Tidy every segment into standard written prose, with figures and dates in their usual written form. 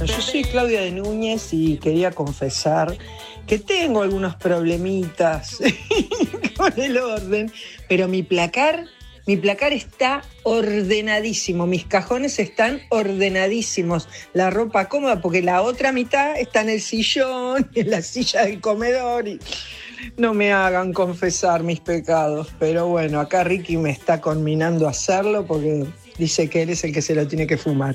Yo soy Claudia de Núñez y quería confesar que tengo algunos problemitas con el orden, pero mi placar está ordenadísimo, mis cajones están ordenadísimos, la ropa cómoda, porque la otra mitad está en el sillón, en la silla del comedor y no me hagan confesar mis pecados. Pero bueno, acá Ricky me está conminando a hacerlo porque dice que él es el que se lo tiene que fumar.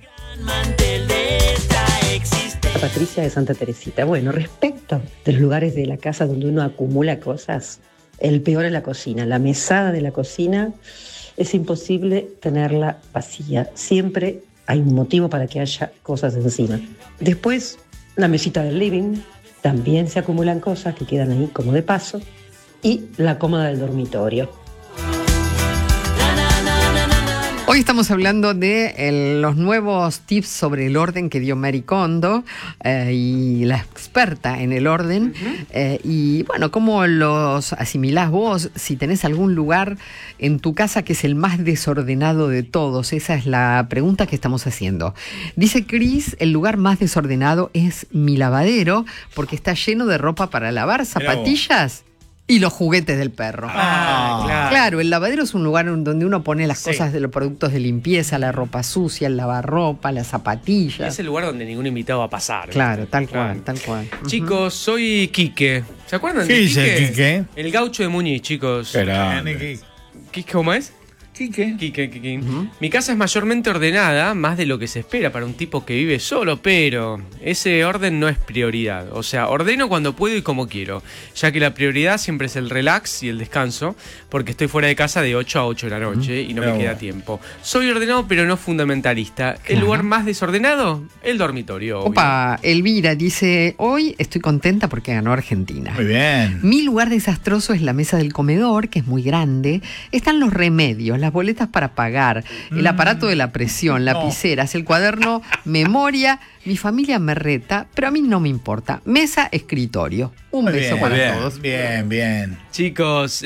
Patricia de Santa Teresita. Bueno, respecto de los lugares de la casa donde uno acumula cosas, el peor es la cocina. La mesada de la cocina es imposible tenerla vacía. Siempre hay un motivo para que haya cosas encima. Después, la mesita del living, también se acumulan cosas que quedan ahí como de paso. Y la cómoda del dormitorio. Hoy estamos hablando de los nuevos tips sobre el orden que dio Marie Kondo y la experta en el orden. Y bueno, ¿cómo los asimilás vos? Si tenés algún lugar en tu casa que es el más desordenado de todos. Esa es la pregunta que estamos haciendo. Dice Cris, el lugar más desordenado es mi lavadero porque está lleno de ropa para lavar, zapatillas y los juguetes del perro. Claro, el lavadero es un lugar donde uno pone las cosas de los productos de limpieza, la ropa sucia, el lavarropa, las zapatillas. Y es el lugar donde ningún invitado va a pasar. Claro, tal cual. Chicos, soy Quique. ¿Se acuerdan de Quique? El gaucho de Muñiz, chicos. ¿Quique cómo es? Quique. Mi casa es mayormente ordenada, más de lo que se espera para un tipo que vive solo, pero ese orden no es prioridad. O sea, ordeno cuando puedo y como quiero, ya que la prioridad siempre es el relax y el descanso, porque estoy fuera de casa de 8 a 8 de la noche y no me queda tiempo. Soy ordenado, pero no fundamentalista. ¿El lugar más desordenado? El dormitorio, obvio. Opa, Elvira dice, hoy estoy contenta porque ganó Argentina. Muy bien. Mi lugar desastroso es la mesa del comedor, que es muy grande. Están los remedios, las boletas para pagar, el aparato de la presión, lapiceras, el cuaderno, memoria. Mi familia me reta, pero a mí no me importa. Mesa, escritorio. Un beso para todos. Bien. Chicos,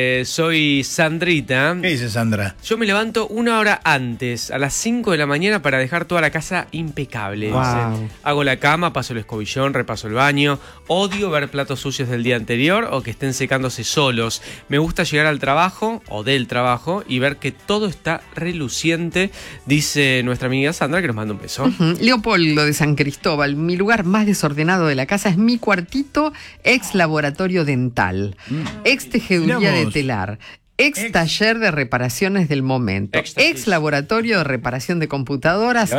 soy Sandrita. ¿Qué dice Sandra? Yo me levanto 1 hora antes, a las 5 de la mañana, para dejar toda la casa impecable. Wow. Hago la cama, paso el escobillón, repaso el baño. Odio ver platos sucios del día anterior o que estén secándose solos. Me gusta llegar al trabajo o del trabajo y ver que todo está reluciente, dice nuestra amiga Sandra, que nos manda un beso. Leopoldo de San Cristóbal, mi lugar más desordenado de la casa es mi cuartito, ex laboratorio dental, ex tejeduría de telar, ex taller de reparaciones del momento, ex laboratorio de reparación de computadoras,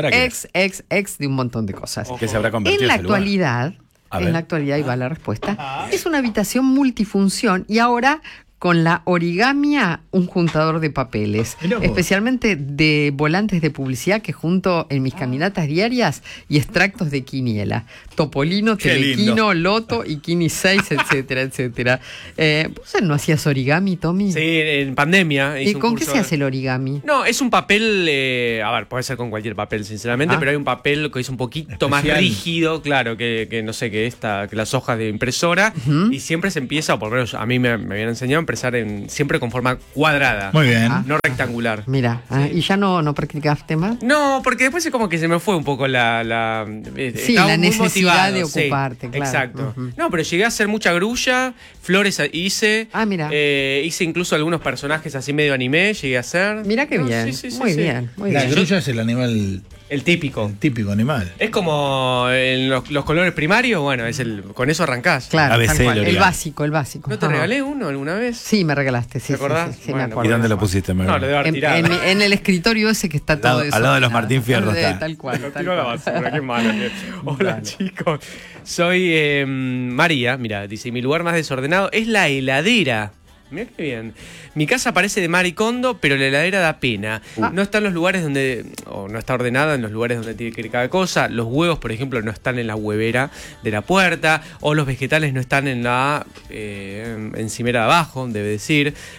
ex de un montón de cosas. ¿Qué se habrá convertido En la ese lugar? actualidad, ahí va la respuesta, es una habitación multifunción y ahora con la Origamia, un juntador de papeles, especialmente de volantes de publicidad que junto en mis caminatas diarias y extractos de quiniela. Topolino, Telequino, Loto y Quini 6, etcétera. ¿Vos no hacías origami, Tommy? Sí, en pandemia. ¿Y con qué se hace el origami? No, es un papel, puede ser con cualquier papel, sinceramente, pero hay un papel que es un poquito más rígido, claro, que no sé, que las hojas de impresora, y siempre se empieza, o por lo menos a mí me habían enseñado, empezar siempre con forma cuadrada. Muy bien. No rectangular. Mira, ¿y ya no practicaste más? No, porque después es como que se me fue un poco la necesidad de ocuparte, claro. Exacto. No, pero llegué a hacer mucha grulla, flores hice. Mira. Hice incluso algunos personajes así medio anime, llegué a hacer. Mira qué bien. Muy bien. La grulla es el animal... El típico. El típico animal. Es como en los colores primarios, bueno, con eso arrancás. Claro, tal cual. El básico. ¿No te regalé uno alguna vez? Sí, me regalaste, sí. ¿Te acordás? Sí, me acuerdo. ¿Y dónde lo pusiste? No, lo debo haber tirado. En el escritorio ese que está todo eso. Al lado de los Martín Fierro está. Tal cual. Lo tiró a la basura, qué malo. Hola, chicos. Soy María, mira, dice, mi lugar más desordenado es la heladera. Mira qué bien. Mi casa parece de Marie Kondo, pero la heladera da pena. No está en los lugares no está ordenada en los lugares donde tiene que ir cada cosa. Los huevos, por ejemplo, no están en la huevera de la puerta, o los vegetales no están en la encimera de abajo, debe decir.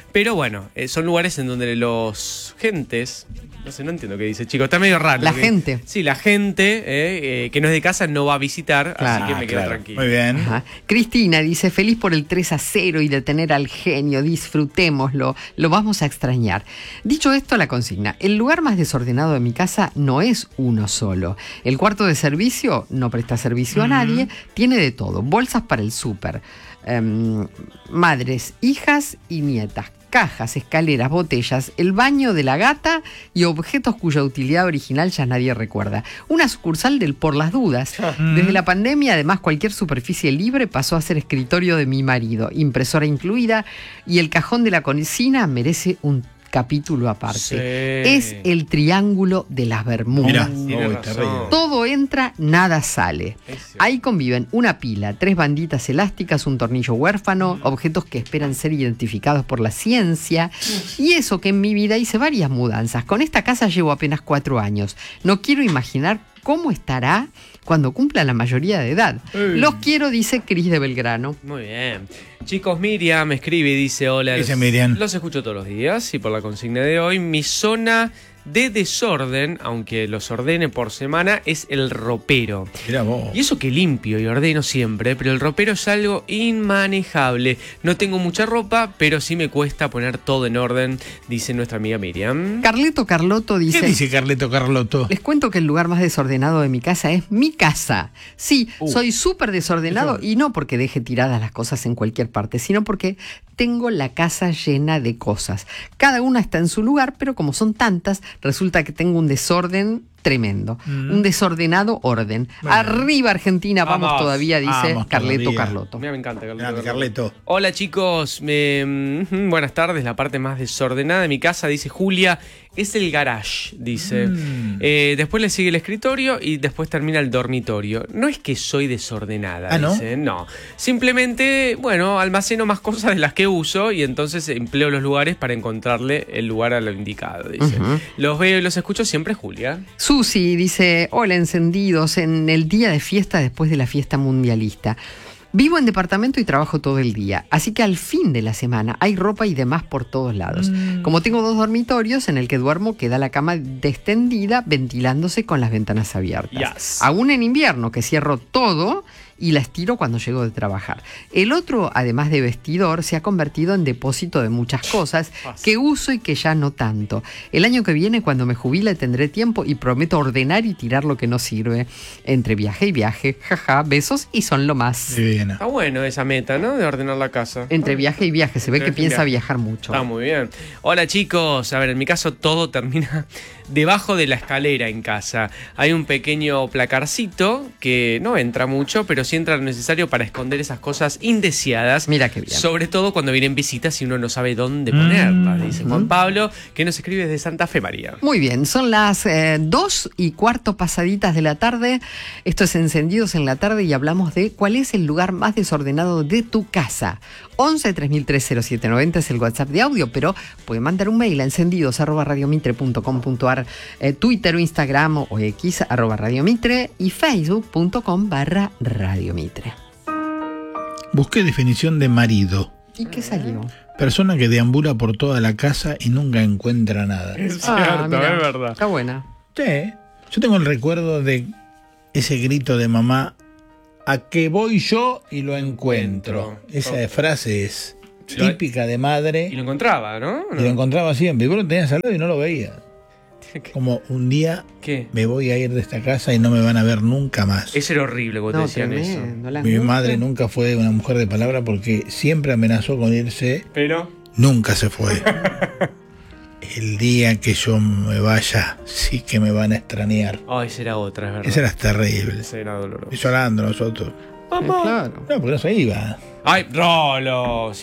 Pero bueno, son lugares en donde los gentes... No entiendo qué dice, chicos. Está medio raro. La gente. Sí, la gente que no es de casa no va a visitar, así que me quedo tranquilo. Muy bien. Ajá. Cristina dice, feliz por el 3-0 y de tener al genio, disfrutémoslo, lo vamos a extrañar. Dicho esto, la consigna, el lugar más desordenado de mi casa no es uno solo. El cuarto de servicio no presta servicio a nadie, tiene de todo, bolsas para el súper, madres, hijas y nietas, cajas, escaleras, botellas, el baño de la gata y objetos cuya utilidad original ya nadie recuerda. Una sucursal del por las dudas. Desde la pandemia, además, cualquier superficie libre pasó a ser escritorio de mi marido, impresora incluida, y el cajón de la cocina merece un capítulo aparte. Sí. Es el triángulo de las Bermudas. Mirá, Todo entra, nada sale. Ahí conviven una pila, 3 banditas elásticas, un tornillo huérfano, objetos que esperan ser identificados por la ciencia. Y eso que en mi vida hice varias mudanzas. Con esta casa llevo apenas 4 años. No quiero imaginar cómo estará cuando cumpla la mayoría de edad. Los quiero, dice Cris de Belgrano. Muy bien. Chicos, Miriam escribe y dice, hola. Dice Miriam. Los escucho todos los días y por la consigna de hoy, mi zona de desorden, aunque los ordene por semana, es el ropero. Mirá vos. Y eso que limpio y ordeno siempre, pero el ropero es algo inmanejable. No tengo mucha ropa, pero sí me cuesta poner todo en orden, dice nuestra amiga Miriam. Carleto Carlotto dice... ¿Qué dice Carleto Carlotto? Les cuento que el lugar más desordenado de mi casa es mi casa. Sí, soy súper desordenado y no porque deje tiradas las cosas en cualquier parte, sino porque tengo la casa llena de cosas. Cada una está en su lugar, pero como son tantas, resulta que tengo un desorden tremendo. Un desordenado orden. Bueno. Arriba Argentina, vamos todavía, dice Carleto Carlotto. Mira, me encanta Carleto. Hola chicos, buenas tardes. La parte más desordenada de mi casa, dice Julia, es el garage, dice. Después le sigue el escritorio y después termina el dormitorio. No es que soy desordenada, dice. No. Simplemente, bueno, almaceno más cosas de las que uso y entonces empleo los lugares para encontrarle el lugar a lo indicado, dice. Los veo y los escucho siempre, Julia. Susi dice, hola encendidos, en el día de fiesta después de la fiesta mundialista. Vivo en departamento y trabajo todo el día, así que al fin de la semana hay ropa y demás por todos lados. Como tengo 2 dormitorios, en el que duermo queda la cama extendida, ventilándose con las ventanas abiertas. Aún en invierno, que cierro todo y la estiro cuando llego de trabajar. El otro, además de vestidor, se ha convertido en depósito de muchas cosas que uso y que ya no tanto. El año que viene, cuando me jubile, tendré tiempo y prometo ordenar y tirar lo que no sirve. Entre viaje y viaje, jaja, besos y son lo más. Bien. Está bueno esa meta, ¿no? De ordenar la casa. Entre viaje y viaje, se ve que piensa viajar mucho. Está muy bien. Hola chicos, a ver, en mi caso todo termina debajo de la escalera en casa. Hay un pequeño placarcito que no entra mucho, pero sí entra lo necesario para esconder esas cosas indeseadas. Mira qué bien. Sobre todo cuando vienen visitas y uno no sabe dónde ponerlas, dice Juan Pablo, que nos escribe desde Santa Fe María. Muy bien, son las 2:15 pasaditas de la tarde. Esto es Encendidos en la Tarde y hablamos de cuál es el lugar más desordenado de tu casa. 11-3000-790 es el WhatsApp de audio, pero pueden mandar un mail a encendidos@radiomitre.com.ar, Twitter o Instagram o X @radiomitre y facebook.com/radiomitre. Busqué definición de marido. ¿Y qué salió? Persona que deambula por toda la casa y nunca encuentra nada. Es cierto, mira, es verdad. Está buena. Sí. Yo tengo el recuerdo de ese grito de mamá, ¿a qué voy yo y lo encuentro? Esa frase es típica de madre. Y lo encontraba, ¿no? Y lo encontraba siempre. Y vos lo tenías al lado y no lo veías. Como un día me voy a ir de esta casa y no me van a ver nunca más. Eso era horrible cuando te decían eso. Mi madre nunca fue una mujer de palabra porque siempre amenazó con irse. Pero nunca se fue. El día que yo me vaya, sí que me van a extrañar. Esa era otra, es verdad. Esa era terrible. Esa era dolorosa. Y llorando nosotros. Claro. No, porque no se iba. ¡Ay, Rolo!